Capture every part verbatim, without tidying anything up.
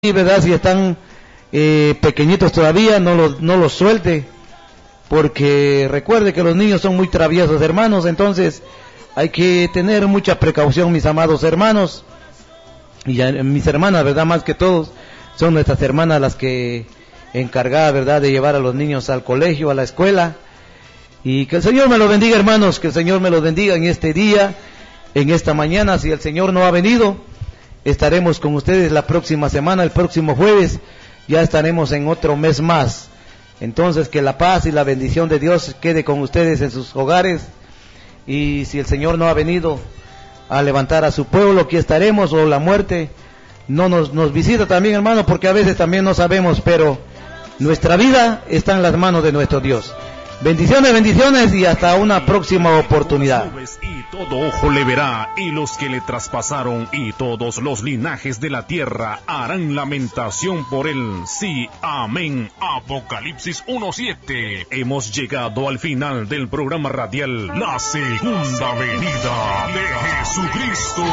Sí, ¿verdad? Si están eh, pequeñitos todavía, no los, no los suelte, porque recuerde que los niños son muy traviesos, hermanos, entonces hay que tener mucha precaución, mis amados hermanos, y ya, mis hermanas, ¿verdad? Más que todos, son nuestras hermanas las que encargadas, ¿verdad?, de llevar a los niños al colegio, a la escuela, y que el Señor me los bendiga, hermanos, que el Señor me los bendiga en este día, en esta mañana. Si el Señor no ha venido, estaremos con ustedes la próxima semana, el próximo jueves, ya estaremos en otro mes más. Entonces, que la paz y la bendición de Dios quede con ustedes en sus hogares, y si el Señor no ha venido a levantar a su pueblo, aquí estaremos, o la muerte no nos, nos visita también, hermano, porque a veces también no sabemos, pero nuestra vida está en las manos de nuestro Dios. Bendiciones, bendiciones, y hasta una próxima oportunidad. Y todo ojo le verá, y los que le traspasaron, y todos los linajes de la tierra harán lamentación por él. Sí, amén. Apocalipsis uno siete. Hemos llegado al final del programa radial, la segunda venida de Jesucristo.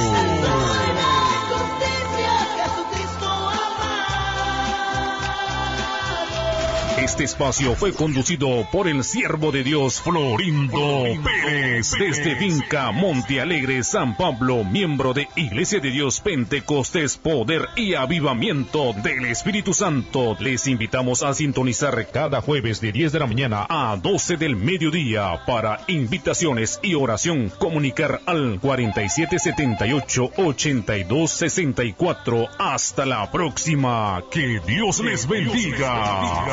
Este espacio fue conducido por el siervo de Dios Florindo Pérez, desde Finca Monte Alegre, San Pablo, miembro de Iglesia de Dios Pentecostés, Poder y Avivamiento del Espíritu Santo. Les invitamos a sintonizar cada jueves de diez de la mañana a doce del mediodía. Para invitaciones y oración, comunicar al cuarenta y siete setenta y ocho ochenta y dos sesenta y cuatro. Hasta la próxima. Que Dios les bendiga.